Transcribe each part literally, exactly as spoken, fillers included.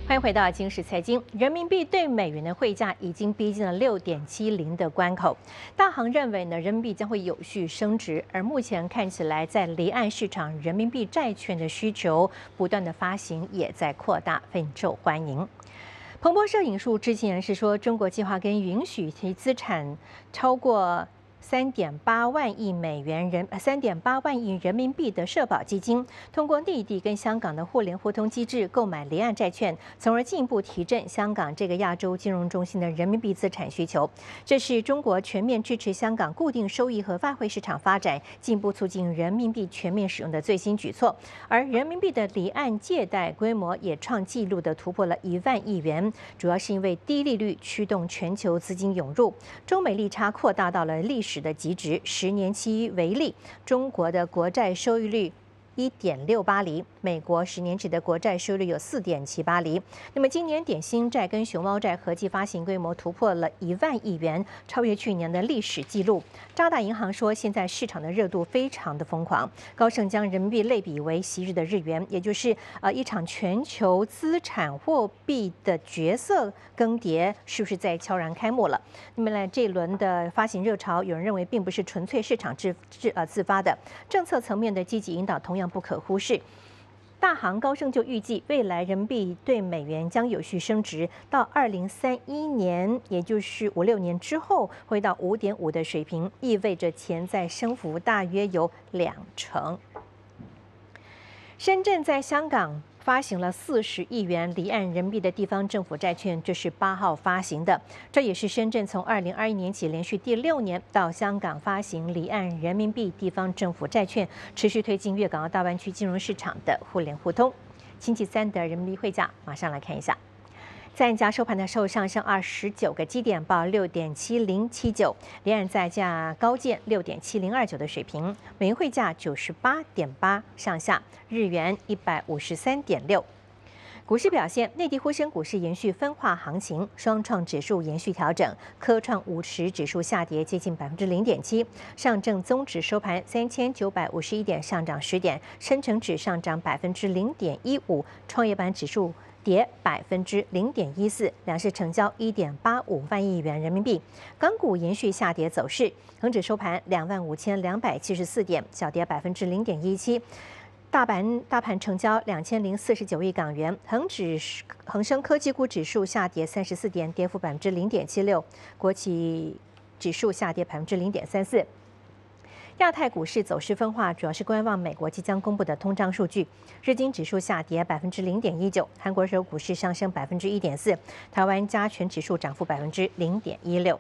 欢迎回到今时财经。人民币对美元的汇价已经逼近了六点七零的关口。大行认为呢，人民币将会有序升值，而目前看起来，在离岸市场，人民币债券的需求不断的发行也在扩大，备受欢迎。彭博社引述知情人士说，中国计划跟允许其资产超过三点八万亿美元人三点八万亿人民币的社保基金，通过内地跟香港的互联互通机制购买离岸债券，从而进一步提振香港这个亚洲金融中心的人民币资产需求。这是中国全面支持香港固定收益和外汇市场发展，进一步促进人民币全面使用的最新举措。而人民币的离岸借贷规模也创纪录的突破了一万亿元，主要是因为低利率驱动全球资金涌入，中美利差扩大到了历史的极值。十年期为例，中国的国债收益率一点六八厘，美国十年期的国债收益率有四点七八厘。那么今年点心债跟熊猫债合计发行规模突破了一万亿元，超越去年的历史纪录。渣打银行说，现在市场的热度非常的疯狂。高盛将人民币类比为昔日的日元，也就是呃一场全球资产货币的角色更迭，是不是在悄然开幕了？那么呢，这一轮的发行热潮，有人认为并不是纯粹市场自自呃自发的，政策层面的积极引导同样不可忽视。大行高盛就预计，未来人民币对美元将有序升值，到二零三一年，也就是五六年之后，会到五点五的水平，意味着潜在升幅大约有两成。深圳在香港发行了四十亿元离岸人民币的地方政府债券，这是八号发行的。这也是深圳从二零二一年起连续第六年到香港发行离岸人民币地方政府债券，持续推进粤港澳大湾区金融市场的互联互通。星期三的人民币汇价，马上来看一下。在岸价收盘的时候上升二十九个基点，报六点七零七九，离岸在价高见六点七零二九的水平，美元汇价九十八点八上下，日元一百五十三点六。股市表现，内地沪深股市延续分化行情，双创指数延续调整，科创五十指数下跌接近百分之零点七，上证综指收盘三千九百五十一点，上涨十点，深成指上涨百分之零点一五，创业板指数跌百分之零点一四，两市成交一点八五万亿元人民币。港股延续下跌走势，恒指收盘两万五千两百七十四点，小跌百分之零点一七。大盘大盘成交两千零四十九亿港元，恒指恒生科技股指数下跌三十四点，跌幅百分之零点七六，国企指数下跌百分之零点三四。亚太股市走势分化，主要是观望美国即将公布的通胀数据。日经指数下跌百分之零点一九，韩国首股市上升百分之一点四，台湾加权指数涨幅百分之零点一六。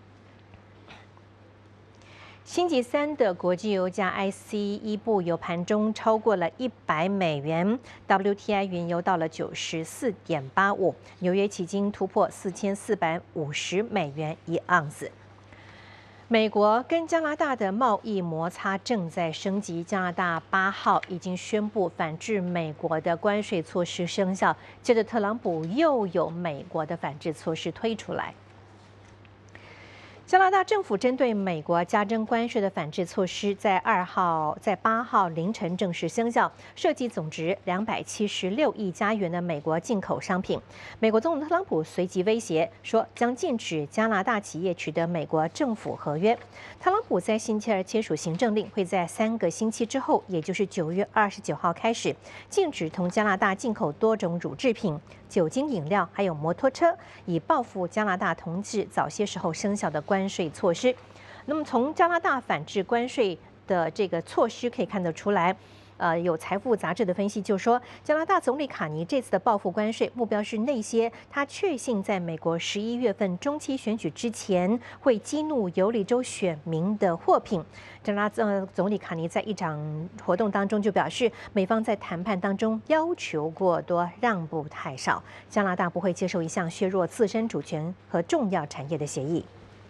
星期三的国际油价 I C 一部油盘中超过了一百美元 ，W T I 原油到了九十四点八五，纽约期金突破四千四百五十美元一盎司。美国跟加拿大的贸易摩擦正在升级，加拿大八号已经宣布反制美国的关税措施生效，接着特朗普又有美国的反制措施推出来。加拿大政府针对美国加征关税的反制措施，在二号、在八号凌晨正式生效，涉及总值两百七十六亿加元的美国进口商品。美国总统特朗普随即威胁说，将禁止加拿大企业取得美国政府合约。特朗普在星期二签署行政令，会在三个星期之后，也就是九月二十九号开始，禁止从加拿大进口多种乳制品、酒精饮料，还有摩托车，以报复加拿大同治早些时候生效的关税措施。那么，从加拿大反制关税的这个措施可以看得出来。呃，有财富杂志的分析就说，加拿大总理卡尼这次的报复关税目标是那些他确信在美国十一月份中期选举之前会激怒游离州选民的货品。加拿大呃总理卡尼在一场活动当中就表示，美方在谈判当中要求过多，让步太少，加拿大不会接受一项削弱自身主权和重要产业的协议。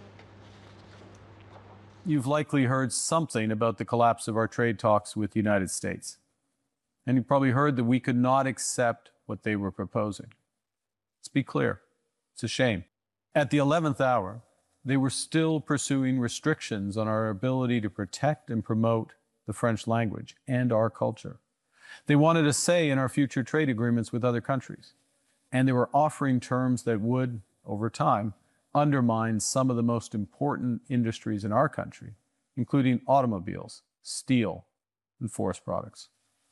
You've likely heard something about the collapse of our trade talks with the United States. And you've probably heard that we could not accept what they were proposing. Let's be clear, it's a shame. At the eleventh hour, they were still pursuing restrictions on our ability to protect and promote the French language and our culture. They wanted a say in our future trade agreements with other countries. And they were offering terms that would, over time, undermine some of the most important industries in our country, including automobiles, steel, and forest products.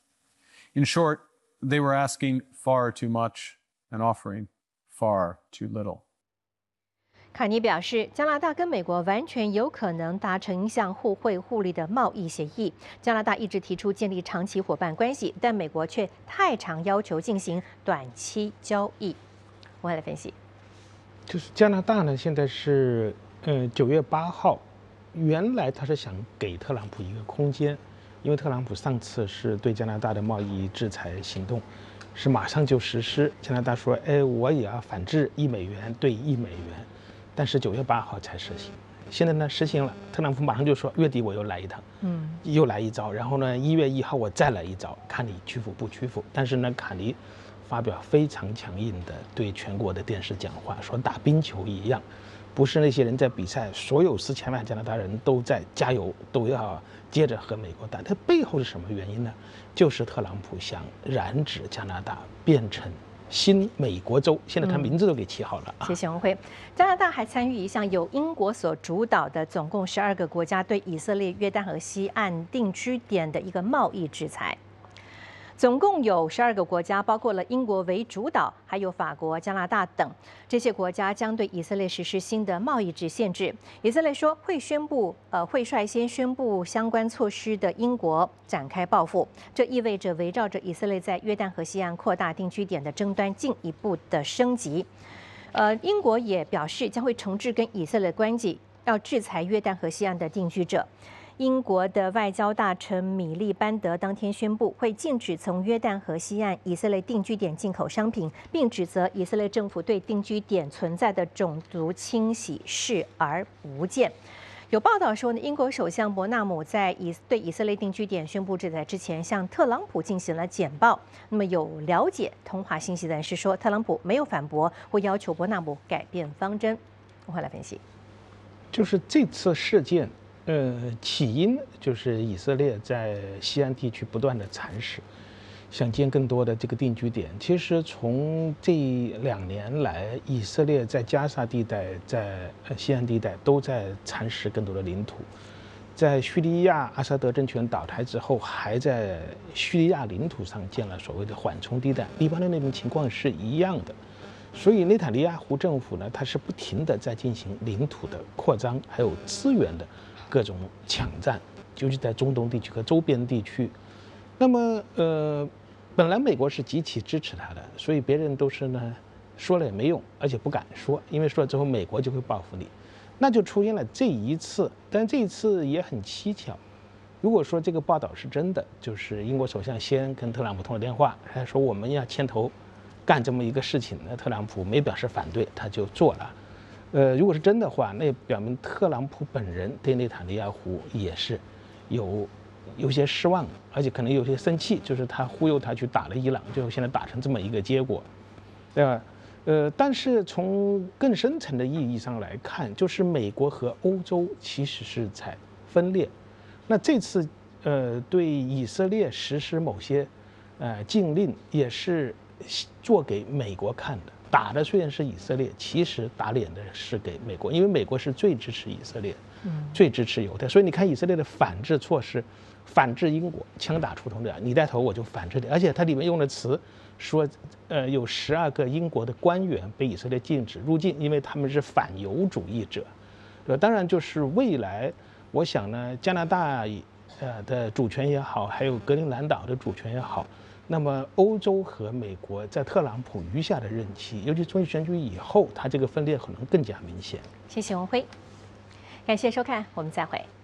In short, they were asking far too much and offering far too little. 卡尼表示，加拿大跟美国完全有可能达成一项互惠互利的贸易协议。加拿大一直提出建立长期伙伴关系，但美国却太常要求进行短期交易。我来分析， 就是加拿大呢，现在是呃九月八号，原来他是想给特朗普一个空间，因为特朗普上次是对加拿大的贸易制裁行动是马上就实施，加拿大说，哎，我也要反制一美元对一美元。但是九月八号才实行，现在呢实行了，特朗普马上就说月底我又来一趟，嗯，又来一招，然后呢一月一号我再来一招，看你屈服不屈服。但是呢，卡尼发表非常强硬的对全国的电视讲话，说打冰球一样，不是那些人在比赛，所有四千万加拿大人都在加油，都要接着和美国打。它背后是什么原因呢？就是特朗普想染指加拿大变成新美国州，现在他名字都给起好了。 谢谢文辉。加拿大还参与一项由英国所主导的，总共十二个国家对以色列约旦河西岸定居点的一个贸易制裁。总共有十二个国家，包括了英国为主导，还有法国、加拿大等。这些国家将对以色列实施新的贸易制限制。以色列说会宣布，呃，会率先宣布相关措施的英国展开报复。这意味着围绕着以色列在约旦河西岸扩大定居点的争端进一步的升级。呃，英国也表示将会重置跟以色列关系，要制裁约旦河西岸的定居者。英国的外交大臣米利班德当天宣布，会禁止从约旦河西岸以色列定居点进口商品，并指责以色列政府对定居点存在的种族清洗视而不见。有报道说呢，英国首相伯纳姆在以对以色列定居点宣布制裁之前，向特朗普进行了简报。那么有了解通话信息的人士说，特朗普没有反驳或要求伯纳姆改变方针。我会来分析， 就是这次事件。呃，起因就是以色列在西岸地区不断的蚕食，想建更多的这个定居点。其实从这两年来，以色列在加沙地带、在西岸地带都在蚕食更多的领土。在叙利亚阿萨德政权倒台之后，还在叙利亚领土上建了所谓的缓冲地带。黎巴嫩那边情况是一样的。所以内塔尼亚胡政府呢，它是不停的在进行领土的扩张，还有资源的各种抢占，尤其在中东地区和周边地区。那么，呃，本来美国是极其支持他的，所以别人都是呢说了也没用，而且不敢说，因为说了之后美国就会报复你。那就出现了这一次，但这一次也很蹊跷。如果说这个报道是真的，就是英国首相先跟特朗普通了电话，还说我们要牵头干这么一个事情呢，特朗普没表示反对，他就做了。呃，如果是真的话，那表明特朗普本人对内塔尼亚胡也是有有些失望，而且可能有些生气，就是他忽悠他去打了伊朗，最后现在打成这么一个结果，对吧？呃，但是从更深层的意义上来看，就是美国和欧洲其实是在分裂。那这次呃对以色列实施某些呃禁令，也是做给美国看的。打的虽然是以色列，其实打脸的是给美国，因为美国是最支持以色列，嗯，最支持犹太。所以你看以色列的反制措施，反制英国，枪打出头鸟，你带头我就反制你。而且它里面用的词说，呃，有十二个英国的官员被以色列禁止入境，因为他们是反犹主义者。呃，当然就是未来，我想呢，加拿大呃的主权也好，还有格陵兰岛的主权也好。那么，欧洲和美国在特朗普余下的任期，尤其中期选举以后，它这个分裂可能更加明显。 谢谢文辉，感谢收看，我们再会。